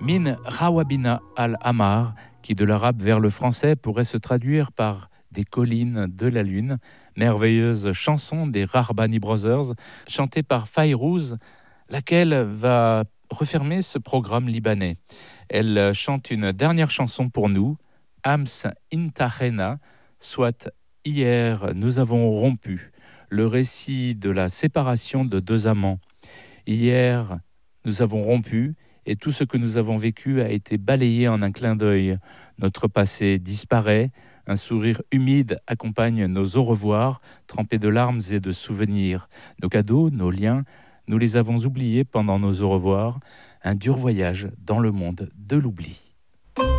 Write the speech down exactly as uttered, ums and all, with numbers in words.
Min Rawabina al-Amar, qui de l'arabe vers le français pourrait se traduire par des collines de la lune, merveilleuse chanson des Rarbani Brothers, chantée par Fayrouz, laquelle va refermer ce programme libanais. Elle chante une dernière chanson pour nous, Ams Intahena, soit hier nous avons rompu, le récit de la séparation de deux amants. Hier nous avons rompu et tout ce que nous avons vécu a été balayé en un clin d'œil. Notre passé disparaît, un sourire humide accompagne nos au revoir, trempés de larmes et de souvenirs. Nos cadeaux, nos liens, nous les avons oubliés pendant nos au revoir. Un dur voyage dans le monde de l'oubli.